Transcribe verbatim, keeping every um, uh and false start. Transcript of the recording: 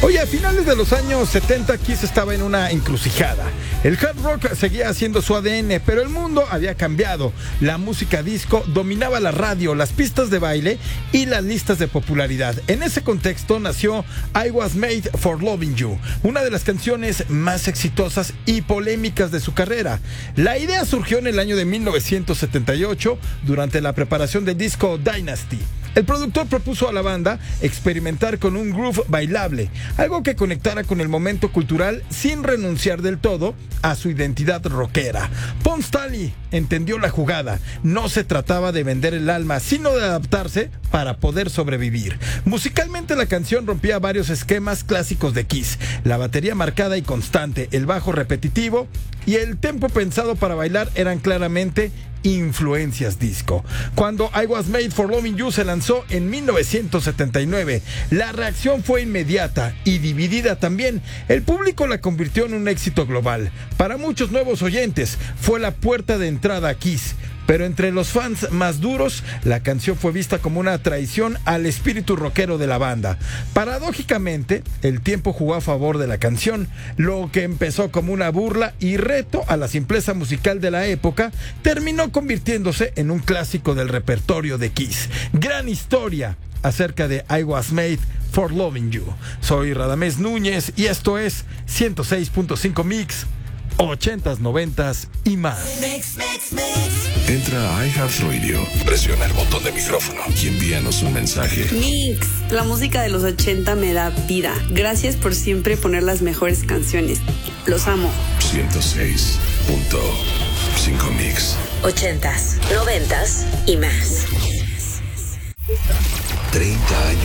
Oye, a finales de los años setenta, Kiss estaba en una encrucijada. El hard rock seguía haciendo su A D N, pero el mundo había cambiado. La música disco dominaba la radio, las pistas de baile y las listas de popularidad. En ese contexto nació I Was Made for Loving You, una de las canciones más exitosas y polémicas de su carrera. La idea surgió en el año de mil novecientos setenta y ocho, durante la preparación del disco Dynasty. El productor propuso a la banda experimentar con un groove bailable, algo que conectara con el momento cultural sin renunciar del todo a su identidad rockera. Paul Stanley entendió la jugada. No se trataba de vender el alma, sino de adaptarse para poder sobrevivir. Musicalmente, la canción rompía varios esquemas clásicos de Kiss: la batería marcada y constante, el bajo repetitivo y el tempo pensado para bailar eran claramente influencias disco. Cuando I Was Made for Loving You se lanzó en mil novecientos setenta y nueve, la reacción fue inmediata y dividida también. El público la convirtió en un éxito global. Para muchos nuevos oyentes, fue la puerta de entrada a Kiss. Pero entre los fans más duros, la canción fue vista como una traición al espíritu rockero de la banda. Paradójicamente, el tiempo jugó a favor de la canción. Lo que empezó como una burla y reto a la simpleza musical de la época, terminó convirtiéndose en un clásico del repertorio de Kiss. Gran historia acerca de I Was Made for Loving You. Soy Radamés Núñez y esto es ciento seis punto cinco Mix, ochentas, noventas y más. Mix, mix, mix. Entra a iHeartRadio, presiona el botón de micrófono y envíanos un mensaje. Mix, la música de los ochenta me da vida. Gracias por siempre poner las mejores canciones. Los amo. ciento seis punto cinco Mix. Ochentas, noventas y más. treinta años.